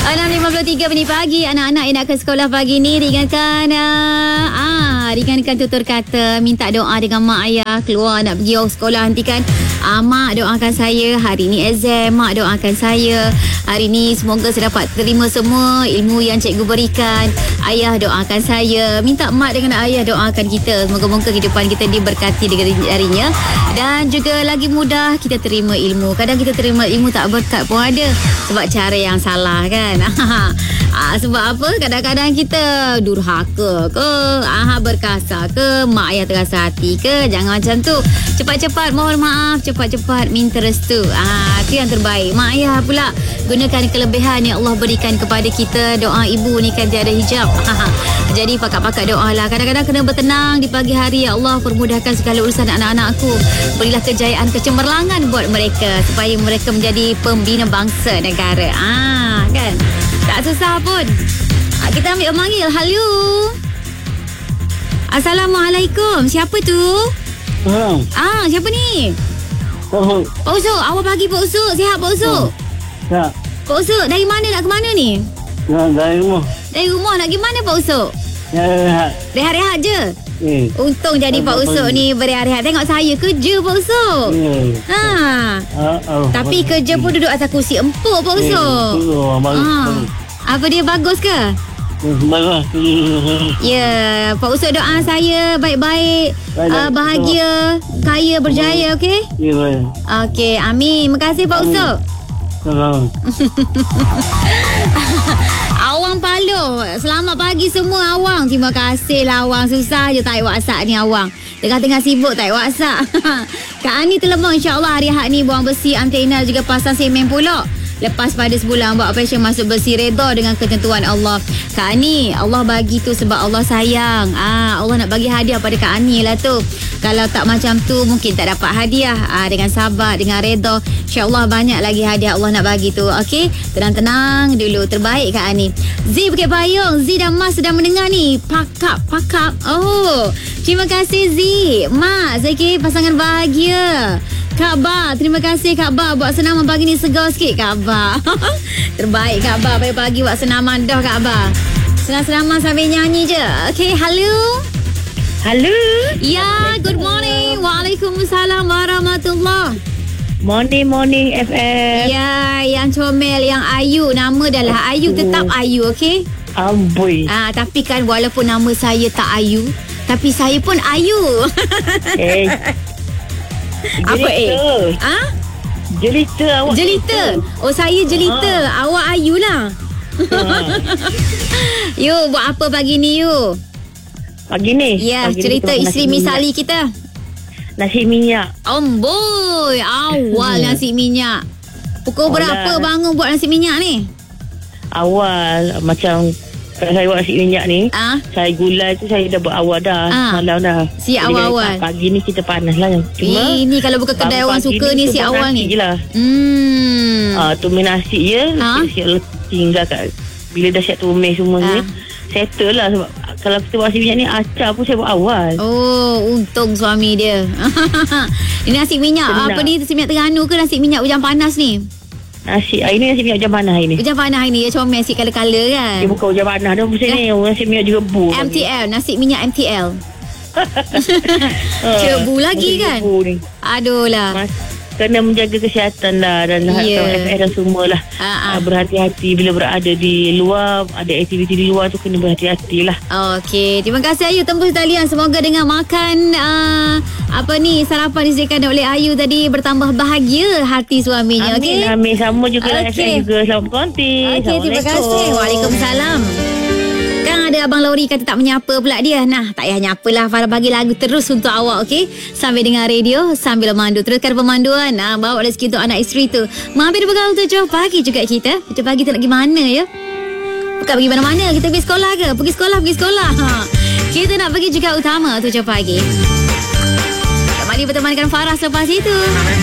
6.53 minit pagi. Anak-anak yang nak ke sekolah pagi ni ringankan tutur kata, minta doa dengan mak ayah, keluar nak pergi sekolah nanti kan. Mak doakan saya hari ni exam, mak doakan saya hari ni semoga saya dapat terima semua ilmu yang cikgu berikan. Ayah doakan saya, minta mak dengan ayah doakan kita, semoga-moga kehidupan kita diberkati darinya dan juga lagi mudah kita terima ilmu. Kadang kita terima ilmu tak berkat pun ada sebab cara yang salah kan. Sebab apa? Kadang-kadang kita durhaka ke, berkasar ke, mak ayah terasa hati ke. Jangan macam tu. Cepat-cepat mohon maaf, cepat-cepat minta restu. Itu yang terbaik. Mak ayah pula gunakan kelebihan yang Allah berikan kepada kita. Doa ibu ni kan tiada hijab. Jadi pakat-pakat doa lah. Kadang-kadang kena bertenang di pagi hari. Ya Allah, permudahkan segala urusan anak-anakku. Berilah kejayaan, kecemerlangan buat mereka supaya mereka menjadi pembina bangsa negara. Kan? Tak susah pun. Kita ambil memanggil. Halo. Assalamualaikum. Siapa tu? Siapa ni? Pak Usuk. Awal pagi Pak Usuk. Sihat Pak Usuk? Ya. Pak Usuk, dari mana nak ke mana ni? Ya, dari rumah. Dari rumah nak pergi mana Pak Usuk? Ya, rehat. Rehat-rehat je? Untung jadi Pak Usuk ni berehat-rehat. Tengok saya kerja Pak Usuk. Tapi kerja pun duduk atas kursi empuk Pak Usuk. Apa dia, bagus ke? Bagus. Ya, Pak Usuk doa saya baik-baik, bahagia, kaya, berjaya, okey? Ya, baik. Okey, amin. Terima kasih Pak Usuk. Awang Paloh, selamat pagi semua Awang. Terima kasih lah Awang. Susah je tarik WhatsApp ni Awang. Tengah-tengah sibuk tarik WhatsApp. Kak Ani terlemah insyaAllah hari Ahad ni buang bersih antena juga pasang semen pula. Lepas pada sebulan buat operation masuk bersih, redha dengan ketentuan Allah. Kak Ani, Allah bagi tu sebab Allah sayang. Allah nak bagi hadiah pada Kak Ani lah tu. Kalau tak macam tu mungkin tak dapat hadiah. Dengan sabar, dengan redha, insyaAllah banyak lagi hadiah Allah nak bagi tu. Okey, tenang-tenang dulu. Terbaik Kak Ani. Z Bukit Payung, Z dan Mas sedang mendengar ni. Pakap. Terima kasih Z. Mas, okey, pasangan bahagia. Kak Ba, terima kasih Kak Ba. Buat senaman pagi ni segar sikit Kak Ba. Terbaik Kak Ba, pagi-pagi buat senaman dah Kak Ba. Senang-senang sambil nyanyi je. Okay, halo. Halo. Ya, good morning. Waalaikumsalam warahmatullahi. Morning FM. Ya, yang comel, yang Ayu. Nama dah lah Ayu, tetap Ayu, okay? Amboi. Tapi kan walaupun nama saya tak Ayu, tapi saya pun Ayu. Apa Jelita awak. Jelita. Oh, saya jelita. Awak Ayu lah. Yu, buat apa pagi ni Yu? Pagi ni? Ya, pagi cerita ni isteri misali kita. Nasi minyak. Amboi, awal nasi minyak. Pukul berapa bangun buat nasi minyak ni? Awal, macam kalau saya buat nasi minyak ni, saya gulai tu saya dah buat awal dah, malam dah. Siap awal-awal. Pagi ni kita panas lah. Cuma ni kalau buka kedai orang suka ni siap awal ni. Lah. Tumis nasi je, siap tinggal kat. Bila dah siap tumis semuanya, settle lah. Sebab kalau kita buat nasi minyak ni, acar pun saya buat awal. Oh, untung suami dia. Ini nasi minyak apa ni, nasi minyak Terengganu ke nasi minyak hujan panas ni? Hari ni nasi minyak hujan panas hari ni. Hujan panas hari ni, comel sikit kala-kala kan. Dia bukan hujan panas dah pusing ni. Nasi minyak juga bu. MTL, nasi minyak MTL. Cebu lagi kan. Aduh lah. Kena menjaga kesihatan lah. Dan FS dan semualah. Berhati-hati bila berada di luar. Ada aktiviti di luar tu kena berhati-hati lah. Okey, terima kasih Ayu. Tembus talian. Semoga dengan makan sarapan disediakan oleh Ayu tadi bertambah bahagia hati suaminya. Amin, amin. Sama juga FS juga. Selamat berkonti. Okey, terima kasih. Waalaikumsalam. Kan ada Abang Lori kata tak menyapa pula dia. Nah, tak payah nyapa lah. Farah bagi lagu terus untuk awak, okey? Sambil dengar radio, sambil memandu. Teruskan pemanduan. Bawa rezeki untuk anak isteri tu. Mampir bergaul 7 pagi juga kita. 7 pagi tu nak pergi mana ya? Bukan pergi mana-mana. Kita pergi sekolah ke? Pergi sekolah. Kita nak pergi juga utama 7 pagi. Kembali bertemankan Farah selepas itu.